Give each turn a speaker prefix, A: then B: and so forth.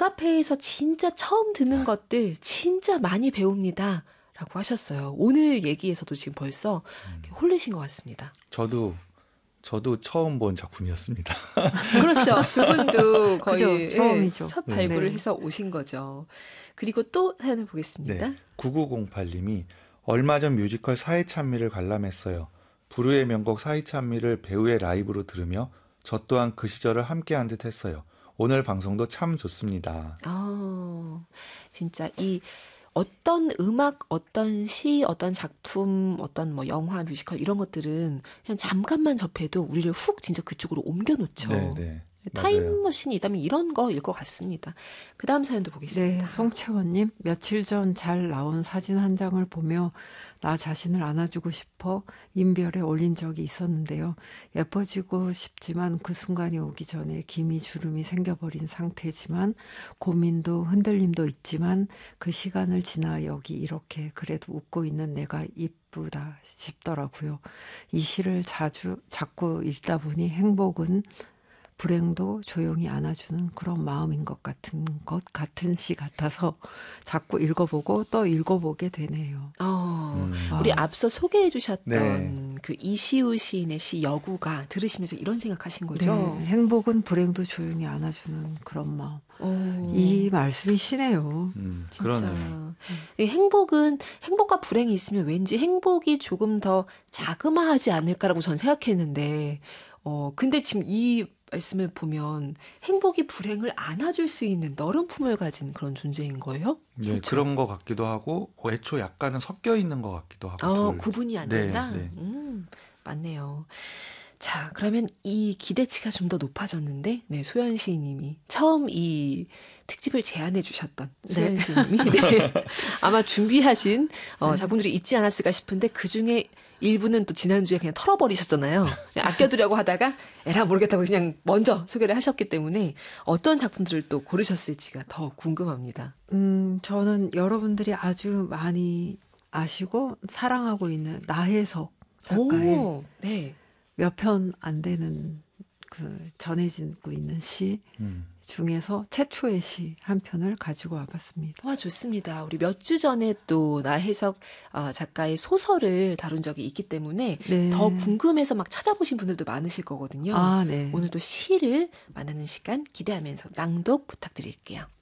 A: 카페에서 진짜 처음 듣는 것들 진짜 많이 배웁니다. 라고 하셨어요. 오늘 얘기에서도 지금 벌써 홀리신 것 같습니다.
B: 저도 처음 본 작품이었습니다.
A: 그렇죠. 두 분도 거의
C: 그죠, 처음이죠.
A: 첫 발굴을
C: 네.
A: 해서 오신 거죠. 그리고 또 사연을 보겠습니다.
B: 네, 9908님이 얼마 전 뮤지컬 사회찬미를 관람했어요. 부르의 명곡 사회찬미를 배우의 라이브로 들으며 저 또한 그 시절을 함께한 듯 했어요. 오늘 방송도 참 좋습니다.
A: 진짜 이 어떤 음악, 어떤 시, 어떤 작품, 어떤 뭐 영화, 뮤지컬 이런 것들은 그냥 잠깐만 접해도 우리를 훅 진짜 그쪽으로 옮겨놓죠.
B: 네.
A: 타임머신이 있다면 이런 거일 것 같습니다. 그 다음 사연도 보겠습니다.
C: 네, 송채원님, 며칠 전 잘 나온 사진 한 장을 보며 나 자신을 안아주고 싶어 인별에 올린 적이 있었는데요. 예뻐지고 싶지만 그 순간이 오기 전에 기미 주름이 생겨버린 상태지만 고민도 흔들림도 있지만 그 시간을 지나 여기 이렇게 그래도 웃고 있는 내가 이쁘다 싶더라고요. 이 시를 자꾸 읽다 보니 행복은 불행도 조용히 안아주는 그런 마음인 것 같은 시 같아서 자꾸 읽어보고 또 읽어보게 되네요.
A: 우리 앞서 소개해 주셨던
B: 네.
A: 그 이시우 시인의 시 여구가 들으시면서 이런 생각하신 거죠?
C: 네, 행복은 불행도 조용히 안아주는 그런 마음. 이 말씀이 시네요.
A: 진짜.
B: 그러네요.
A: 이 행복과 불행이 있으면 왠지 행복이 조금 더 자그마하지 않을까라고 전 생각했는데, 근데 지금 이 말씀을 보면 행복이 불행을 안아줄 수 있는 너른 품을 가진 그런 존재인 거예요?
B: 네,
A: 그렇죠?
B: 그런 것 같기도 하고 애초 약간은 섞여 있는 것 같기도 하고.
A: 구분이 안
B: 네,
A: 된다?
B: 네.
A: 맞네요. 자, 그러면 이 기대치가 좀 더 높아졌는데, 네, 소연 시인님이 처음 이 특집을 제안해 주셨던 소연 시인님이 네, 아마 준비하신 작품들이 있지 않았을까 싶은데 그 중에 일부는 또 지난주에 그냥 털어버리셨잖아요. 그냥 아껴두려고 하다가 에라 모르겠다고 그냥 먼저 소개를 하셨기 때문에 어떤 작품들을 또 고르셨을지가 더 궁금합니다.
C: 저는 여러분들이 아주 많이 아시고 사랑하고 있는 나혜석 작가의
A: 네.
C: 몇 편 안 되는 그 전해지고 있는 시 중에서 최초의 시 한 편을 가지고 와봤습니다.
A: 와, 좋습니다. 우리 몇 주 전에 또 나혜석 작가의 소설을 다룬 적이 있기 때문에
C: 네.
A: 더 궁금해서 막 찾아보신 분들도 많으실 거거든요.
C: 아, 네.
A: 오늘 또 시를 만나는 시간 기대하면서 낭독 부탁드릴게요.